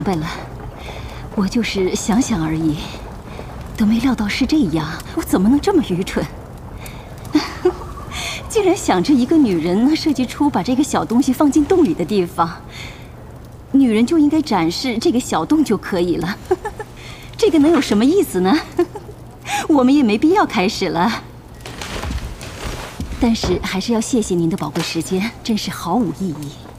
白了，我就是想想而已，都没料到是这样。我怎么能这么愚蠢？竟然想着一个女人能设计出把这个小东西放进洞里的地方，女人就应该展示这个小洞就可以了。这个能有什么意思呢？我们也没必要开始了。但是还是要谢谢您的宝贵时间，真是毫无意义。